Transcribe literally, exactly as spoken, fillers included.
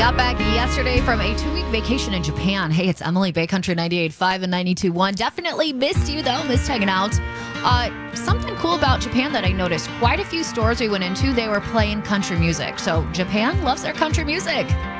Got back yesterday from a two-week vacation in Japan. Hey, it's Emily, Bay Country ninety-eight point five and ninety-two point one. Definitely missed you, though. Missed hanging out. Uh, something cool about Japan that I noticed. Quite a few stores we went into, they were playing country music. So Japan loves their country music.